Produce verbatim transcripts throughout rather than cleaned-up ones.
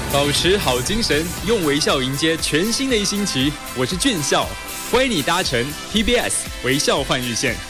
保持好精神，用微笑迎接全新的一星期。我是俊孝，欢迎你搭乘 P B S 微笑换日线。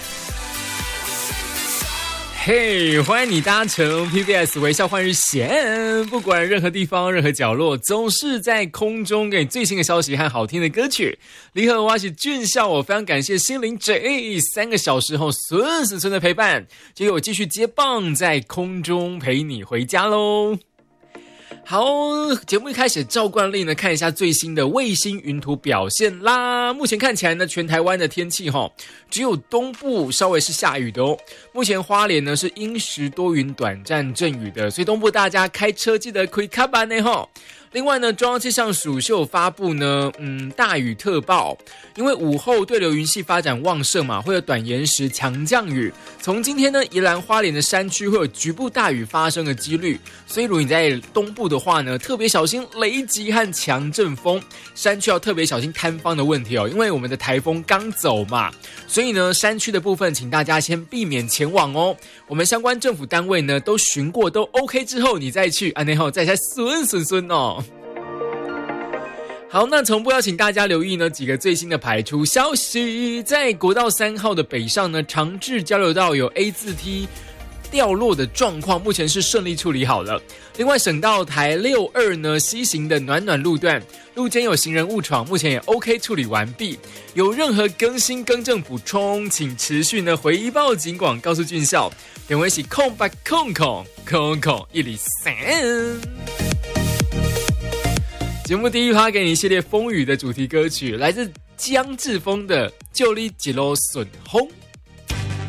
嘿、hey, 欢迎你搭乘 P B S 微笑换日线，不管任何地方任何角落，总是在空中给最新的消息和好听的歌曲。你好，我是俊孝，我非常感谢心灵 J 三个小时后顺时顺的陪伴，结果我继续接棒在空中陪你回家咯。好，节目一开始照惯例呢，看一下最新的卫星云图表现啦。目前看起来呢，全台湾的天气齁，只有东部稍微是下雨的哦。目前花莲呢是阴时多云短暂阵雨的，所以东部大家开车记得开卡板呢齁。另外呢，中央气象署是有发布呢，嗯，大雨特报，因为午后对流云系发展旺盛嘛，会有短延时强降雨。从今天呢，宜兰花莲的山区会有局部大雨发生的几率，所以如果你在东部的话呢，特别小心雷击和强阵风，山区要特别小心坍方的问题哦，因为我们的台风刚走嘛，所以呢，山区的部分请大家先避免前往哦。我们相关政府单位呢都巡过都 OK 之后，你再去，安内后再才顺顺顺哦。好，那同步要请大家留意呢几个最新的排出消息。在国道三号的北上呢，长治交流道有 A 字梯掉落的状况，目前是顺利处理好了。另外，省道台六二呢西行的暖暖路段，路间有行人误闯，目前也 OK 处理完毕。有任何更新更正补充，请持续呢回报警广告诉俊孝。点为是空白空空空空一里三。节目第一趴给你一系列风雨的主题歌曲，来自江志峰的《就你一路顺风》。